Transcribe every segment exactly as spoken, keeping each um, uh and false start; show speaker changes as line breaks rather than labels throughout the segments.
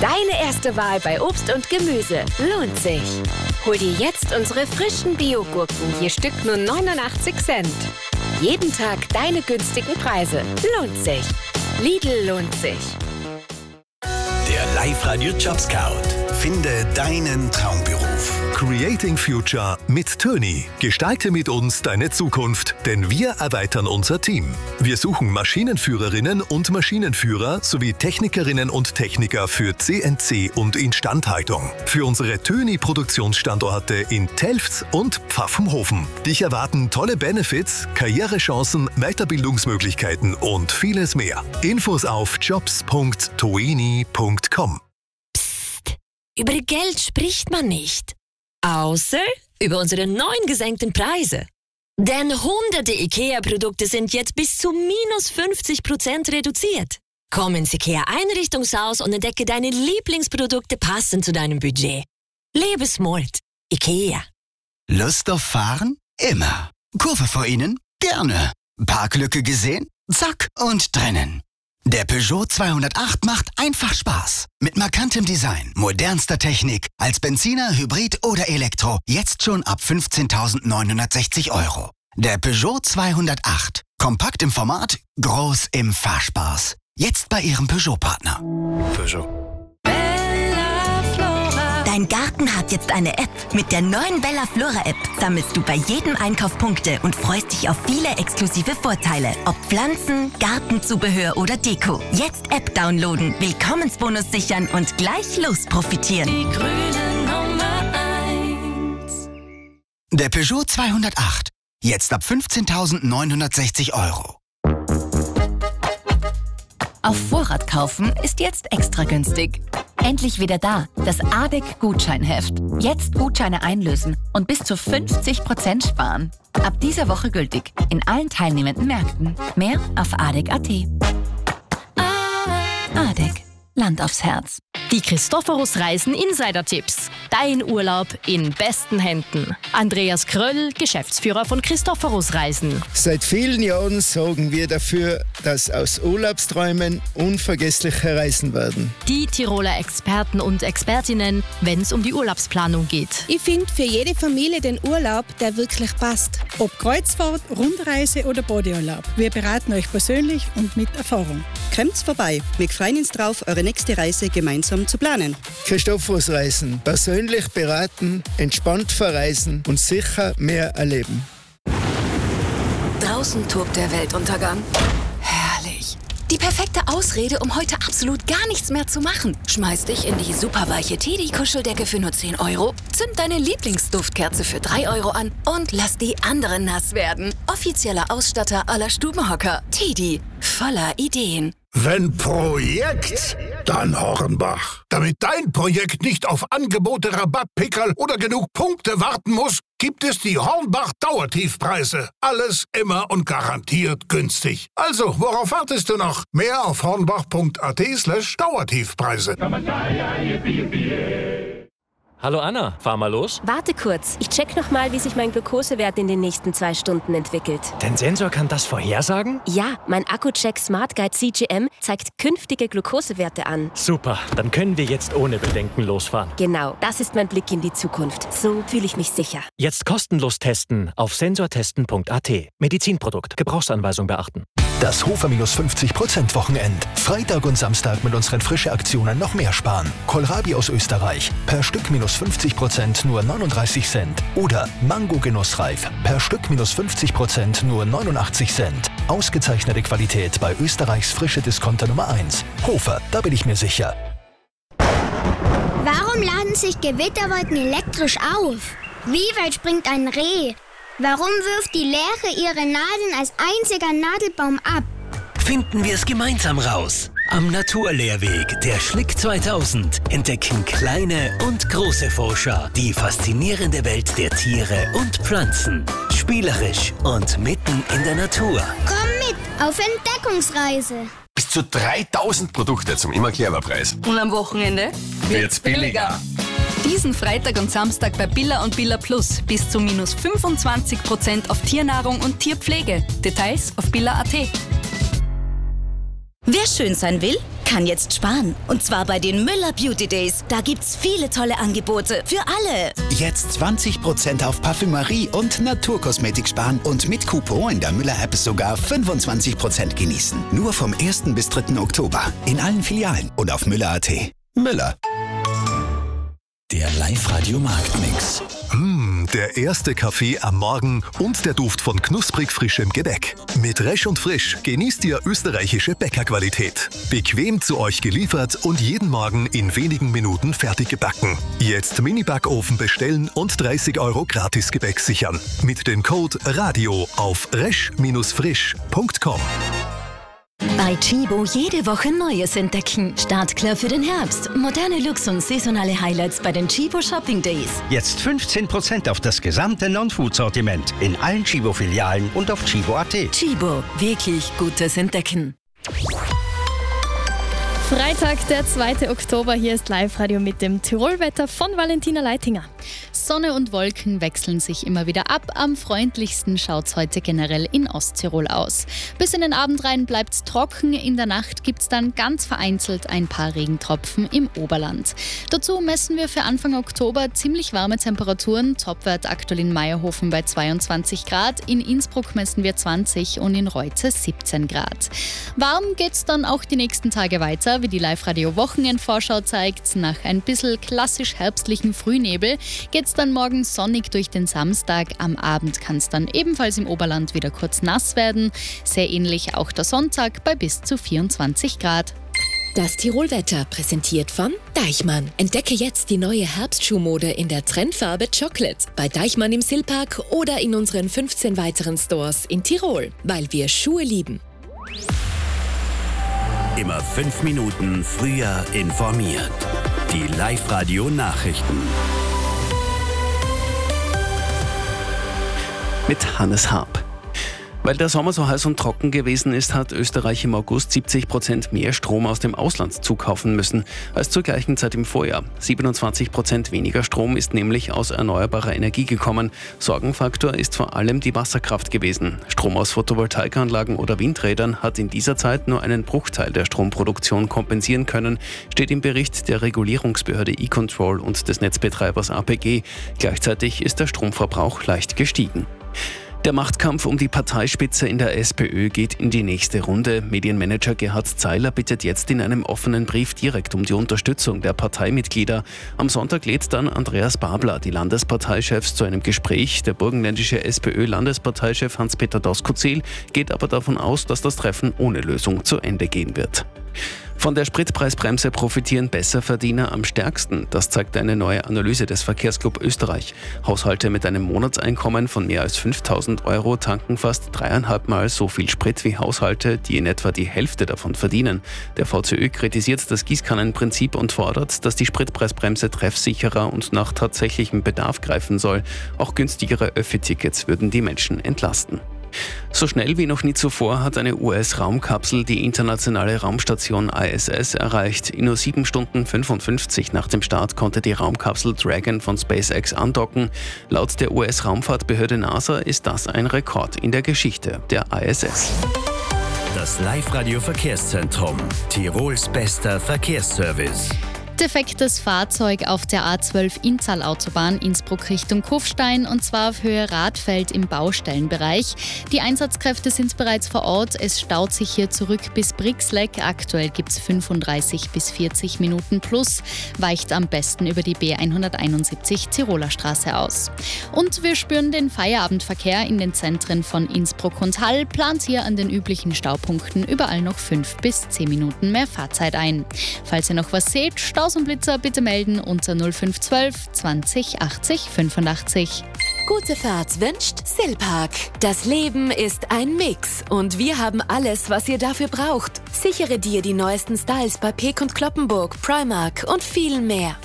Deine erste Wahl bei Obst und Gemüse lohnt sich. Hol dir jetzt unsere frischen Bio-Gurken, je Stück nur neunundachtzig Cent. Jeden Tag deine günstigen Preise. Lohnt sich. Lidl lohnt sich.
Der Live-Radio-Job Scout. Finde deinen Traumberuf.
Creating Future mit Töni. Gestalte mit uns deine Zukunft, denn wir erweitern unser Team. Wir suchen Maschinenführerinnen und Maschinenführer sowie Technikerinnen und Techniker für C N C und Instandhaltung. Für unsere Töni-Produktionsstandorte in Telfs und Pfaffenhofen. Dich erwarten tolle Benefits, Karrierechancen, Weiterbildungsmöglichkeiten und vieles mehr. Infos auf jobs punkt toeni punkt com.
Über Geld spricht man nicht. Außer über unsere neuen gesenkten Preise. Denn hunderte IKEA-Produkte sind jetzt bis zu minus fünfzig Prozent reduziert. Komm ins IKEA-Einrichtungshaus und entdecke deine Lieblingsprodukte passend zu deinem Budget. Lebe smart. IKEA.
Lust auf Fahren? Immer. Kurve vor Ihnen? Gerne. Parklücke gesehen? Zack und drinnen. Der Peugeot zweihundertacht macht einfach Spaß. Mit markantem Design, modernster Technik, als Benziner, Hybrid oder Elektro. Jetzt schon ab fünfzehntausendneunhundertsechzig Euro. Der Peugeot zweihundertacht. Kompakt im Format, groß im Fahrspaß. Jetzt bei Ihrem Peugeot-Partner. Peugeot.
Dein Garten hat jetzt eine App. Mit der neuen Bella Flora App sammelst du bei jedem Einkauf Punkte und freust dich auf viele exklusive Vorteile. Ob Pflanzen, Gartenzubehör oder Deko. Jetzt App downloaden, Willkommensbonus sichern und gleich los profitieren.
Die grüne Nummer eins.
Der Peugeot zweihundertacht. Jetzt ab fünfzehntausendneunhundertsechzig Euro.
Auf Vorrat kaufen ist jetzt extra günstig. Endlich wieder da, das A D E C-Gutscheinheft. Jetzt Gutscheine einlösen und bis zu fünfzig Prozent sparen. Ab dieser Woche gültig in allen teilnehmenden Märkten. Mehr auf adec punkt at. A D E C. Land aufs Herz.
Die Christophorus Reisen Insider-Tipps. Dein Urlaub in besten Händen. Andreas Kröll, Geschäftsführer von Christophorus Reisen.
Seit vielen Jahren sorgen wir dafür, dass aus Urlaubsträumen unvergessliche Reisen werden.
Die Tiroler Experten und Expertinnen, wenn es um die Urlaubsplanung geht.
Ich finde für jede Familie den Urlaub, der wirklich passt. Ob Kreuzfahrt, Rundreise oder Bodeurlaub. Wir beraten euch persönlich und mit Erfahrung.
Kommt vorbei. Wir freuen uns drauf, eure nächste Reise gemeinsam zu planen.
Christophorus Reisen. Persönlich beraten, entspannt verreisen und sicher mehr erleben.
Draußen tobt der Weltuntergang. Herrlich. Die perfekte Ausrede, um heute absolut gar nichts mehr zu machen. Schmeiß dich in die superweiche Teddy-Kuscheldecke für nur zehn Euro, zünd deine Lieblingsduftkerze für drei Euro an und lass die anderen nass werden. Offizieller Ausstatter aller Stubenhocker. Teddy. Voller Ideen.
Wenn Projekt, dann Hornbach. Damit dein Projekt nicht auf Angebote, Rabattpickerl oder genug Punkte warten muss, gibt es die Hornbach Dauertiefpreise. Alles immer und garantiert günstig. Also, worauf wartest du noch? Mehr auf hornbach punkt at slash Dauertiefpreise.
Hallo Anna, fahr mal los.
Warte kurz, ich check noch mal, wie sich mein Glukosewert in den nächsten zwei Stunden entwickelt.
Dein Sensor kann das vorhersagen?
Ja, mein Akku-Check Smart Guide C G M zeigt künftige Glukosewerte an.
Super, dann können wir jetzt ohne Bedenken losfahren.
Genau, das ist mein Blick in die Zukunft. So fühle ich mich sicher.
Jetzt kostenlos testen auf sensortesten punkt at. Medizinprodukt, Gebrauchsanweisung beachten.
Das Hofer minus fünfzig Prozent Wochenend. Freitag und Samstag mit unseren frische Aktionen noch mehr sparen. Kohlrabi aus Österreich. Per Stück minus fünfzig Prozent nur neununddreißig Cent. Oder Mango Genussreif. Per Stück minus fünfzig Prozent nur neunundachtzig Cent. Ausgezeichnete Qualität bei Österreichs frische Discounter Nummer eins. Hofer, da bin ich mir sicher.
Warum laden sich Gewitterwolken elektrisch auf? Wie weit springt ein Reh? Warum wirft die Leere ihre Nadeln als einziger Nadelbaum ab?
Finden wir es gemeinsam raus. Am Naturlehrweg der Schlick zweitausend entdecken kleine und große Forscher die faszinierende Welt der Tiere und Pflanzen. Spielerisch und mitten in der Natur.
Komm mit auf Entdeckungsreise.
Bis zu dreitausend Produkte zum Immer-Clever-Preis.
Und am Wochenende
wird's billiger.
Diesen Freitag und Samstag bei Billa und Billa Plus bis zu minus fünfundzwanzig Prozent auf Tiernahrung und Tierpflege. Details auf billa punkt at.
Wer schön sein will, kann jetzt sparen. Und zwar bei den Müller Beauty Days. Da gibt's viele tolle Angebote für alle.
Jetzt zwanzig Prozent auf Parfümerie und Naturkosmetik sparen und mit Coupon in der Müller-App sogar fünfundzwanzig Prozent genießen. Nur vom ersten bis dritten Oktober. In allen Filialen und auf müller punkt at. Müller.
Der Live-Radio-Marktmix. Mmh, der erste Kaffee am Morgen und der Duft von knusprig frischem Gebäck. Mit Resch und Frisch genießt ihr österreichische Bäckerqualität. Bequem zu euch geliefert und jeden Morgen in wenigen Minuten fertig gebacken. Jetzt Mini-Backofen bestellen und dreißig Euro gratis Gebäck sichern. Mit dem Code RADIO auf resch frisch punkt com.
Bei Chibo jede Woche Neues entdecken. Startklar für den Herbst. Moderne Looks und saisonale Highlights bei den Chibo Shopping Days.
Jetzt fünfzehn Prozent auf das gesamte Non-Food-Sortiment in allen Chibo-Filialen und auf chibo punkt at.
Chibo, wirklich gutes Entdecken.
Freitag, der zweite Oktober, hier ist Live-Radio mit dem Tirolwetter von Valentina Leitinger. Sonne und Wolken wechseln sich immer wieder ab. Am freundlichsten schaut es heute generell in Osttirol aus. Bis in den Abend rein bleibt es trocken. In der Nacht gibt es dann ganz vereinzelt ein paar Regentropfen im Oberland. Dazu messen wir für Anfang Oktober ziemlich warme Temperaturen. Topwert aktuell in Meierhofen bei zweiundzwanzig Grad. In Innsbruck messen wir zwanzig und in Reutze siebzehn Grad. Warm geht es dann auch die nächsten Tage weiter. Wie die Live-Radio-Wochenendvorschau zeigt, nach ein bisschen klassisch herbstlichen Frühnebel geht es dann morgen sonnig durch den Samstag. Am Abend kann es dann ebenfalls im Oberland wieder kurz nass werden. Sehr ähnlich auch der Sonntag bei bis zu vierundzwanzig Grad.
Das Tirolwetter präsentiert von Deichmann. Entdecke jetzt die neue Herbstschuhmode in der Trendfarbe Chocolate bei Deichmann im Sillpark oder in unseren fünfzehn weiteren Stores in Tirol, weil wir Schuhe lieben.
Immer fünf Minuten früher informiert. Die Live-Radio-Nachrichten.
Mit Hannes Harp. Weil der Sommer so heiß und trocken gewesen ist, hat Österreich im August siebzig Prozent mehr Strom aus dem Ausland zukaufen müssen als zur gleichen Zeit im Vorjahr. siebenundzwanzig Prozent weniger Strom ist nämlich aus erneuerbarer Energie gekommen. Sorgenfaktor ist vor allem die Wasserkraft gewesen. Strom aus Photovoltaikanlagen oder Windrädern hat in dieser Zeit nur einen Bruchteil der Stromproduktion kompensieren können, steht im Bericht der Regulierungsbehörde E-Control und des Netzbetreibers A P G. Gleichzeitig ist der Stromverbrauch leicht gestiegen. Der Machtkampf um die Parteispitze in der SPÖ geht in die nächste Runde. Medienmanager Gerhard Zeiler bittet jetzt in einem offenen Brief direkt um die Unterstützung der Parteimitglieder. Am Sonntag lädt dann Andreas Babler die Landesparteichefs zu einem Gespräch. Der burgenländische SPÖ-Landesparteichef Hans-Peter Doskozil geht aber davon aus, dass das Treffen ohne Lösung zu Ende gehen wird. Von der Spritpreisbremse profitieren Besserverdiener am stärksten. Das zeigt eine neue Analyse des Verkehrsclub Österreich. Haushalte mit einem Monatseinkommen von mehr als fünftausend Euro tanken fast dreieinhalb Mal so viel Sprit wie Haushalte, die in etwa die Hälfte davon verdienen. Der V C Ö kritisiert das Gießkannenprinzip und fordert, dass die Spritpreisbremse treffsicherer und nach tatsächlichem Bedarf greifen soll. Auch günstigere Öffi-Tickets würden die Menschen entlasten. So schnell wie noch nie zuvor hat eine U S-Raumkapsel die internationale Raumstation I S S erreicht. In nur sieben Stunden fünfundfünfzig nach dem Start konnte die Raumkapsel Dragon von SpaceX andocken. Laut der U S-Raumfahrtbehörde NASA ist das ein Rekord in der Geschichte der I S S.
Das Live-Radio-Verkehrszentrum. Tirols bester Verkehrsservice.
Defektes Fahrzeug auf der A zwölf Inntal-Autobahn Innsbruck Richtung Kufstein und zwar auf Höhe Radfeld im Baustellenbereich. Die Einsatzkräfte sind bereits vor Ort. Es staut sich hier zurück bis Brixleck. Aktuell gibt es fünfunddreißig bis vierzig Minuten plus. Weicht am besten über die B hunderteinundsiebzig Tiroler Straße aus. Und wir spüren den Feierabendverkehr in den Zentren von Innsbruck und Hall. Plant hier an den üblichen Staupunkten überall noch fünf bis zehn Minuten mehr Fahrzeit ein. Falls ihr noch was seht, Staus und Blitzer bitte melden unter null fünf eins zwei zwanzig achtzig fünfundachtzig.
Gute Fahrt wünscht Sillpark. Das Leben ist ein Mix und wir haben alles, was ihr dafür braucht. Sichere dir die neuesten Styles bei Peek und Kloppenburg, Primark und viel mehr.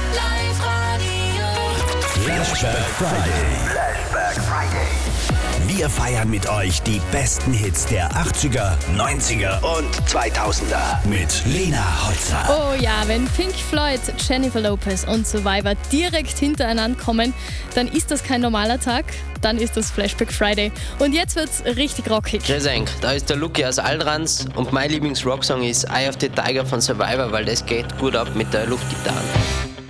Flashback Friday. Flashback Friday.
Wir feiern mit euch die besten Hits der achtziger, neunziger und zweitausender mit Lena Holzer.
Oh ja, wenn Pink Floyd, Jennifer Lopez und Survivor direkt hintereinander kommen, dann ist das kein normaler Tag, dann ist das Flashback Friday. Und jetzt wird's richtig rockig.
Grüß euch, da ist der Luki aus Altrans und mein Lieblings-Rocksong ist Eye of the Tiger von Survivor, weil das geht gut ab mit der Luftgitarre.